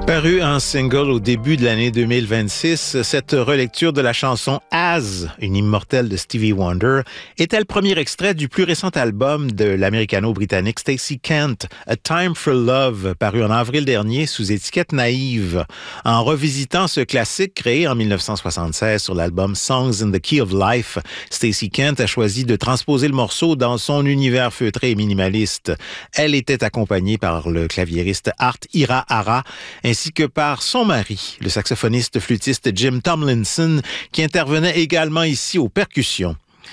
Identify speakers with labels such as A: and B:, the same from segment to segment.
A: Paru en single au début de l'année 2026, cette relecture de la chanson As, une immortelle de Stevie Wonder, était le premier extrait du plus récent album de l'américano-britannique Stacey Kent, A Time for Love, paru en avril dernier sous étiquette Naïve. En revisitant ce classique créé en 1976 sur l'album Songs in the Key of Life, Stacey Kent a choisi de transposer le morceau dans son univers feutré et minimaliste. Elle était accompagnée par le claviériste Art Hirahara, ainsi que par son mari, le saxophoniste flûtiste Jim Tomlinson, qui intervenait également ici aux percussions.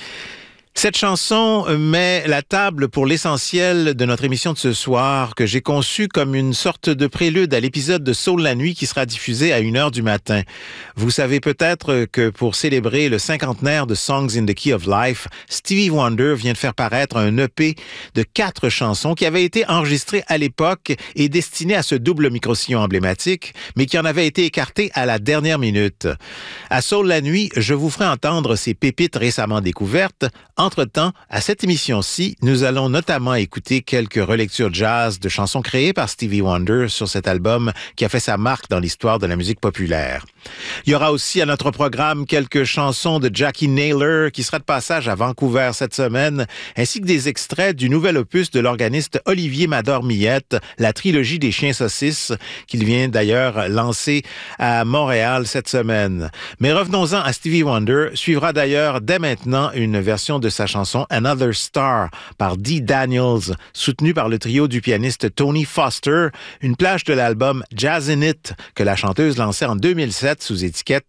A: Cette chanson met la table pour l'essentiel de notre émission de ce soir, que j'ai conçue comme une sorte de prélude à l'épisode de Soul la nuit qui sera diffusé à 1h du matin. Vous savez peut-être que pour célébrer le cinquantenaire de Songs in the Key of Life, Stevie Wonder vient de faire paraître un EP de 4 chansons qui avaient été enregistrées à l'époque et destinées à ce double micro-sillon emblématique, mais qui en avaient été écartées à la dernière minute. À Soul la nuit, je vous ferai entendre ces pépites récemment découvertes. Entre-temps, à cette émission-ci, nous allons notamment écouter quelques relectures jazz de chansons créées par Stevie Wonder sur cet album qui a fait sa marque dans l'histoire de la musique populaire. Il y aura aussi à notre programme quelques chansons de Jackie Naylor qui sera de passage à Vancouver cette semaine, ainsi que des extraits du nouvel opus de l'organiste Olivier Mador-Millette, la trilogie des chiens saucisses, qu'il vient d'ailleurs lancer à Montréal cette semaine. Mais revenons-en à Stevie Wonder. Suivra d'ailleurs dès maintenant une version de sa chanson Another Star par Dee Daniels, soutenue par le trio du pianiste Tony Foster, une plage de l'album Jazz in It que la chanteuse lançait en 2007 sous étiquette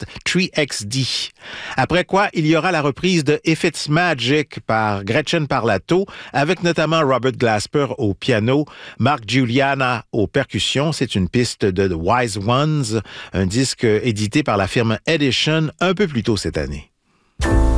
A: 3XD. Après quoi, il y aura la reprise de If It's Magic par Gretchen Parlato, avec notamment Robert Glasper au piano, Mark Giuliana aux percussions. C'est une piste de The Wise Ones, un disque édité par la firme Edition un peu plus tôt cette année.